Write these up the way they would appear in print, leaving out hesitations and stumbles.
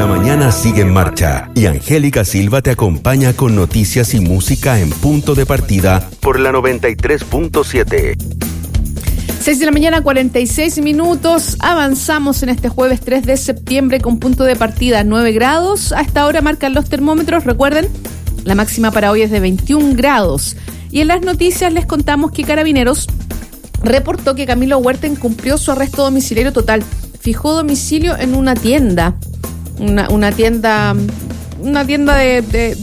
la mañana sigue en marcha y Angélica Silva te acompaña con noticias y música en Punto de Partida por la 93.7. 6 de la mañana, 46 minutos. Avanzamos en este jueves 3 de septiembre con punto de partida 9 grados. A esta hora marcan los termómetros. Recuerden, la máxima para hoy es de 21 grados. Y en las noticias les contamos que Carabineros reportó que Camilo Huerta incumplió su arresto domiciliario total. Fijó domicilio en una tienda. Una tienda de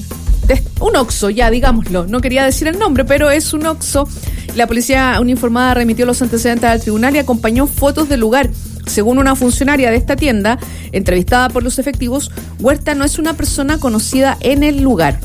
un Oxxo, ya digámoslo. No quería decir el nombre, pero es un Oxxo. La policía uniformada remitió los antecedentes al tribunal y acompañó fotos del lugar. Según una funcionaria de esta tienda, entrevistada por los efectivos, Huerta no es una persona conocida en el lugar.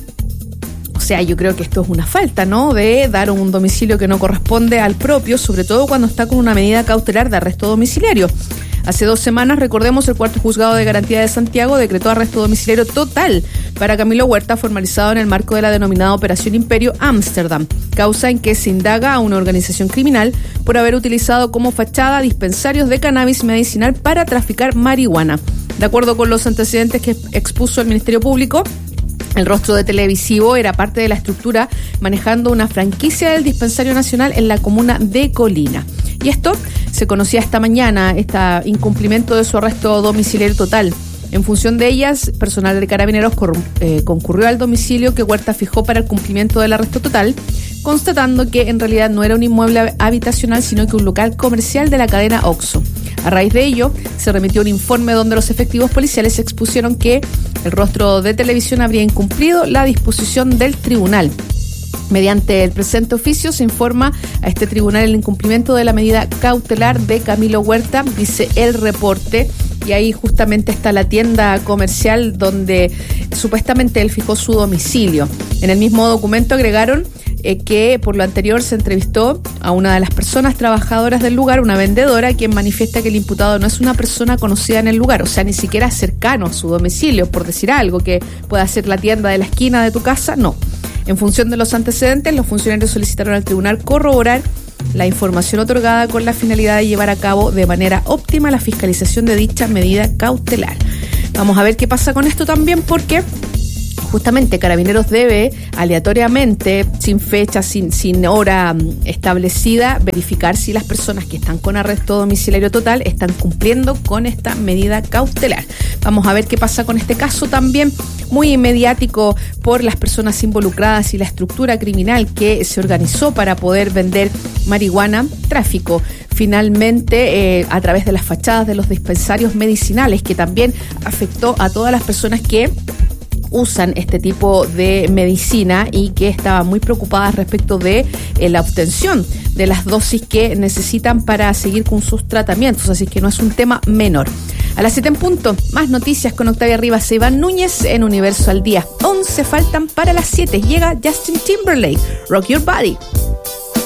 O sea, yo creo que esto es una falta, ¿no? De dar un domicilio que no corresponde al propio, sobre todo cuando está con una medida cautelar de arresto domiciliario. Hace 2 semanas, recordemos, el Cuarto Juzgado de Garantía de Santiago decretó arresto domiciliario total para Camilo Huerta, formalizado en el marco de la denominada Operación Imperio Ámsterdam, causa en que se indaga a una organización criminal por haber utilizado como fachada dispensarios de cannabis medicinal para traficar marihuana. De acuerdo con los antecedentes que expuso el Ministerio Público, el rostro de televisivo era parte de la estructura manejando una franquicia del Dispensario Nacional en la comuna de Colina. Y esto se conocía esta mañana, este incumplimiento de su arresto domiciliario total. En función de ellas, personal de Carabineros concurrió al domicilio que Huerta fijó para el cumplimiento del arresto total, constatando que en realidad no era un inmueble habitacional, sino que un local comercial de la cadena Oxxo. A raíz de ello, se remitió un informe donde los efectivos policiales expusieron que el rostro de televisión habría incumplido la disposición del tribunal. Mediante el presente oficio se informa a este tribunal el incumplimiento de la medida cautelar de Camilo Huerta, dice el reporte, y ahí justamente está la tienda comercial donde supuestamente él fijó su domicilio. En el mismo documento agregaron que por lo anterior se entrevistó a una de las personas trabajadoras del lugar, una vendedora, quien manifiesta que el imputado no es una persona conocida en el lugar, o sea, ni siquiera cercano a su domicilio, por decir algo, que pueda ser la tienda de la esquina de tu casa, no. En función de los antecedentes, los funcionarios solicitaron al tribunal corroborar la información otorgada con la finalidad de llevar a cabo de manera óptima la fiscalización de dicha medida cautelar. Vamos a ver qué pasa con esto también, porque justamente Carabineros debe aleatoriamente, sin fecha, sin hora establecida, verificar si las personas que están con arresto domiciliario total están cumpliendo con esta medida cautelar. Vamos a ver qué pasa con este caso también, muy mediático por las personas involucradas y la estructura criminal que se organizó para poder vender marihuana, tráfico. Finalmente, a través de las fachadas de los dispensarios medicinales, que también afectó a todas las personas que usan este tipo de medicina y que estaban muy preocupadas respecto de la obtención de las dosis que necesitan para seguir con sus tratamientos, así que no es un tema menor. A las 7 en punto, más noticias con Octavia Rivas e Iván Núñez en Universo al Día. 11 faltan para las 7. Llega Justin Timberlake, Rock Your Body.